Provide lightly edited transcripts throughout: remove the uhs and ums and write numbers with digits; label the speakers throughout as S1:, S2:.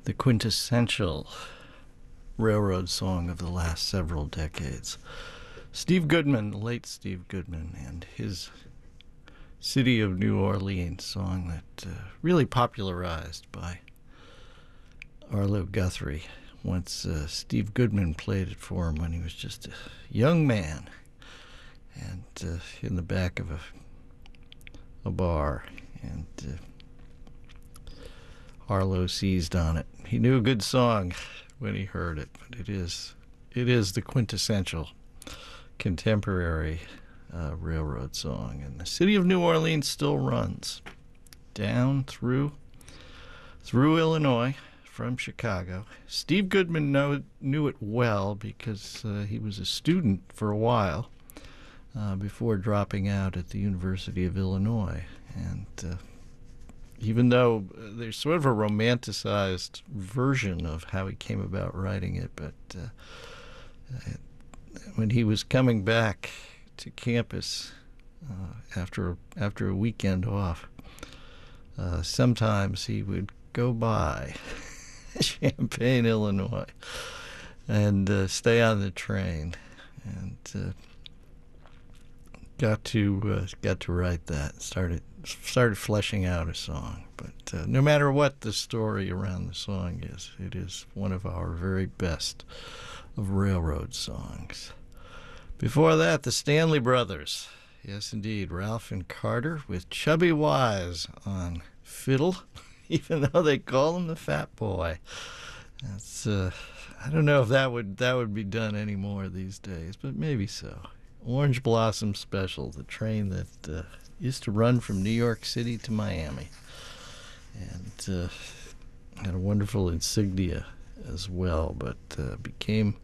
S1: The quintessential railroad song of the last several decades. Steve Goodman, the late Steve Goodman, and his City of New Orleans song that really popularized by Arlo Guthrie once Steve Goodman played it for him when he was just a young man and in the back of a bar. And Arlo seized on it. He knew a good song when he heard it, but it is the quintessential contemporary railroad song. And the City of New Orleans still runs down through Illinois from Chicago. Steve Goodman knew it well because he was a student for a while before dropping out at the University of Illinois. And even though there's sort of a romanticized version of how he came about writing it, but when he was coming back to campus after a weekend off, sometimes he would go by Champaign, Illinois, and stay on the train, and got to write that. Started fleshing out a song. But no matter what the story around the song is, it is one of our very best of railroad songs. Before that, the Stanley Brothers. Yes, indeed, Ralph and Carter with Chubby Wise on fiddle, even though they call him the Fat Boy. That's I don't know if that would be done anymore these days, but maybe so. Orange Blossom Special, the train that used to run from New York City to Miami, and had a wonderful insignia as well, but became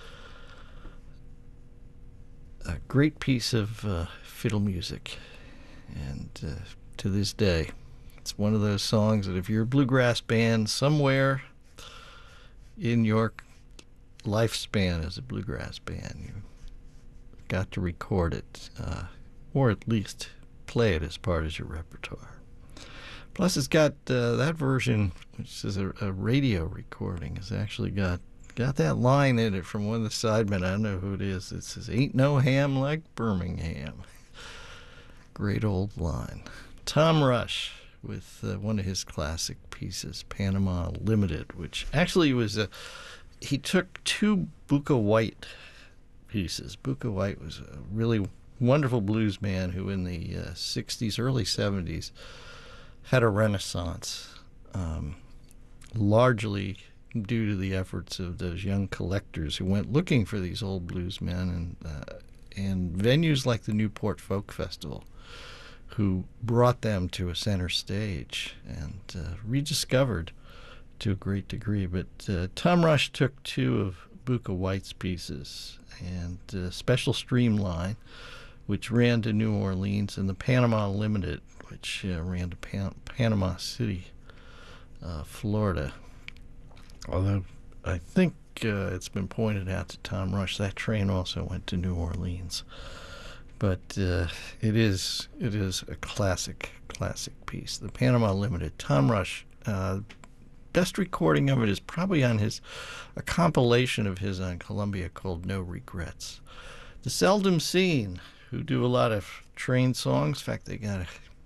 S1: a great piece of fiddle music. And to this day, it's one of those songs that if you're a bluegrass band somewhere in your lifespan as a bluegrass band, you got to record it, or at least play it as part of your repertoire. Plus, it's got that version, which is a radio recording, has actually got that line in it from one of the sidemen. I don't know who it is. It says, "Ain't no ham like Birmingham." Great old line. Tom Rush with one of his classic pieces, Panama Limited, which actually was he took two Booker White pieces. Booker White was a really wonderful blues man who in the 60s, early 70s, had a renaissance, largely due to the efforts of those young collectors who went looking for these old blues men, and venues like the Newport Folk Festival, who brought them to a center stage and rediscovered to a great degree. But Tom Rush took two of Booker White's pieces, and Special Streamline, which ran to New Orleans, and the Panama Limited, which ran to Panama City, Florida. Although I think it's been pointed out to Tom Rush that train also went to New Orleans. But it is a classic piece. The Panama Limited. Tom Rush, best recording of it is probably on a compilation of his on Columbia called No Regrets. The Seldom Seen, who do a lot of train songs. In fact, they got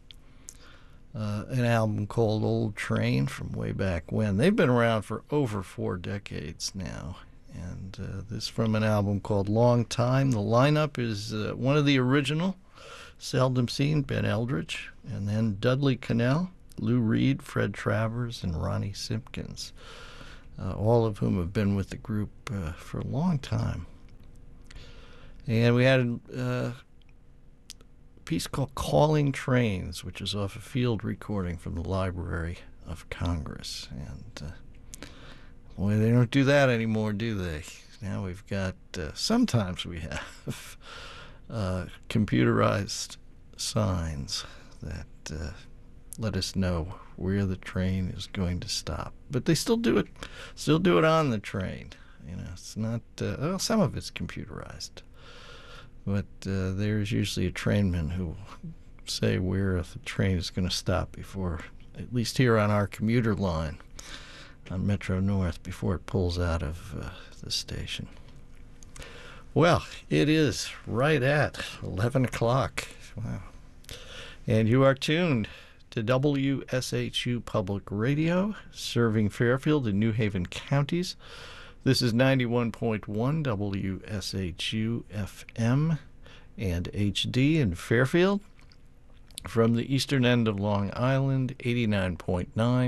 S1: an album called Old Train from way back when. They've been around for over 4 decades now. And this from an album called Long Time. The lineup is one of the original, Seldom Seen, Ben Eldridge, and then Dudley Connell, Lou Reed, Fred Travers, and Ronnie Simpkins, all of whom have been with the group for a long time. And we had a piece called Calling Trains, which is off a field recording from the Library of Congress. And boy, they don't do that anymore, do they? Now we've got, sometimes we have computerized signs that let us know where the train is going to stop. But they still do it on the train. You know, it's not, well, some of it's computerized. But there's usually a trainman who will say where the train is going to stop before, at least here on our commuter line, on Metro North before it pulls out of the station. Well, it is right at 11 o'clock. Wow. And you are tuned to WSHU Public Radio, serving Fairfield and New Haven counties. This is 91.1 WSHU FM and HD in Fairfield. From the eastern end of Long Island, 89.9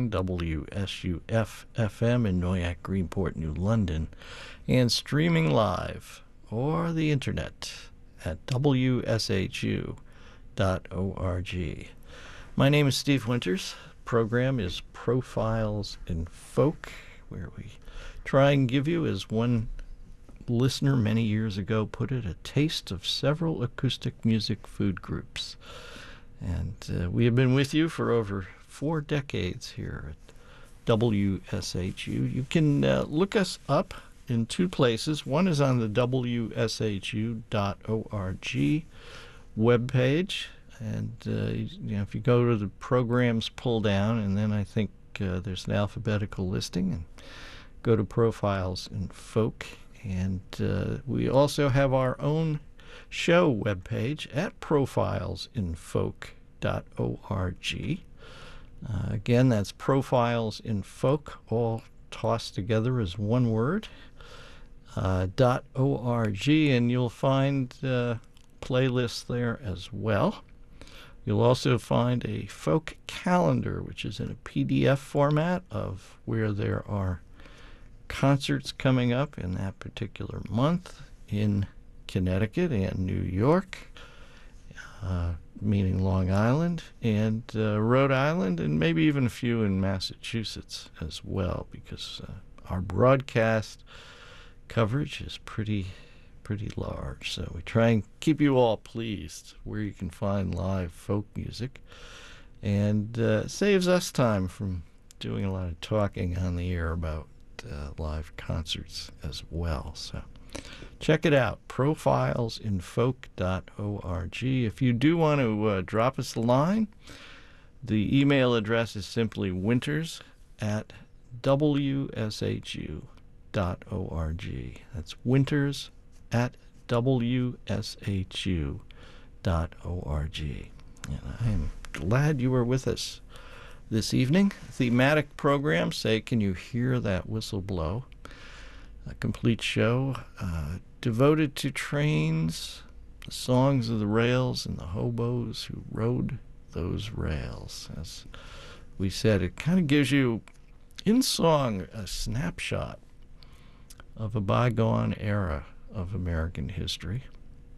S1: WSUF FM in Noyac, Greenport, New London, and streaming live or the internet at WSHU.org. My name is Steve Winters. Program is Profiles in Folk, where we try and give you, as one listener many years ago put it, a taste of several acoustic music food groups. And we have been with you for over 4 decades here at WSHU. You can look us up in 2 places. One is on the WSHU.org webpage. And if you go to the programs pull down, and then I think there's an alphabetical listing, and go to Profiles in Folk. And we also have our own show webpage at profilesinfolk.org. Again, that's Profilesinfolk, all tossed together as one word, .org, and you'll find playlists there as well. You'll also find a folk calendar, which is in a PDF format of where there are concerts coming up in that particular month in Connecticut and New York, meaning Long Island, and Rhode Island, and maybe even a few in Massachusetts as well, because our broadcast coverage is pretty large. So we try and keep you all pleased where you can find live folk music, and saves us time from doing a lot of talking on the air about live concerts as well. So check it out, profilesinfolk.org. If you do want to drop us a line, the email address is simply winters@wshu.org. That's winters@wshu.org. And I am glad you were with us this evening. Thematic program, say, can you hear that whistle blow? A complete show devoted to trains, the songs of the rails, and the hobos who rode those rails. As we said, it kind of gives you, in song, a snapshot of a bygone era of American history.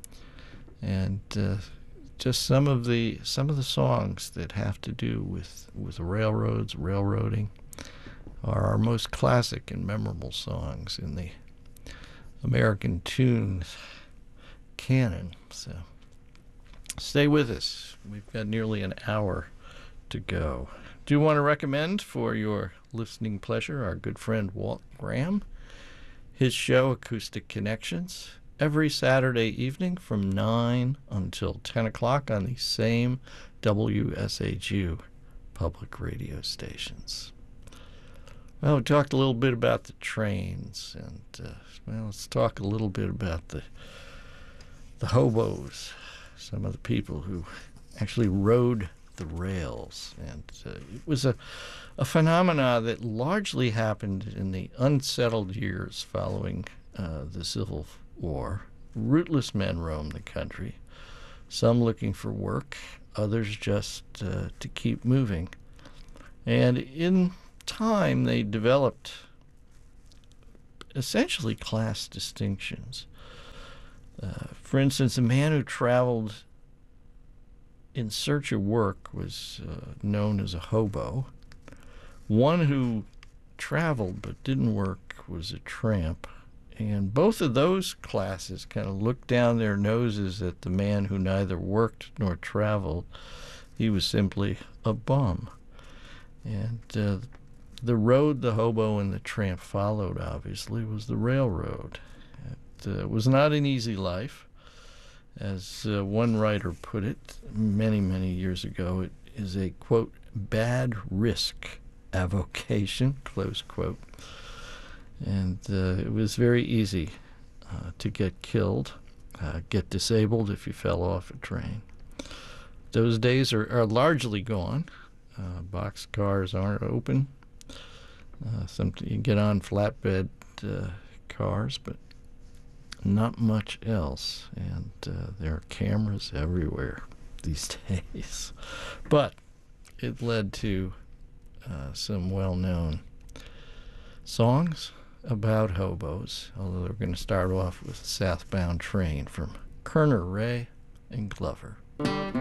S1: And just some of the songs that have to do with railroads, railroading, are our most classic and memorable songs in the American tunes canon. So stay with us. We've got nearly an hour to go. Do want to recommend for your listening pleasure our good friend Walt Graham, his show Acoustic Connections, every Saturday evening from 9 until 10 o'clock on the same WSHU public radio stations. Well, we talked a little bit about the trains, and let's talk a little bit about the hobos, some of the people who actually rode the rails. And it was a phenomena that largely happened in the unsettled years following the Civil War. Rootless men roamed the country, some looking for work, others just to keep moving. And in time, they developed essentially class distinctions. For instance, a man who traveled in search of work was known as a hobo. One who traveled but didn't work was a tramp. And both of those classes kind of looked down their noses at the man who neither worked nor traveled. He was simply a bum. And the road the hobo and the tramp followed, obviously, was the railroad. It was not an easy life. As one writer put it many, many years ago, it is a, quote, bad risk avocation, close quote. And it was very easy to get killed, get disabled if you fell off a train. Those days are largely gone. Boxcars aren't open. You can get on flatbed cars, but not much else. And there are cameras everywhere these days. But it led to some well-known songs about hobos, although we're going to start off with Southbound Train from Kerner Ray and Glover.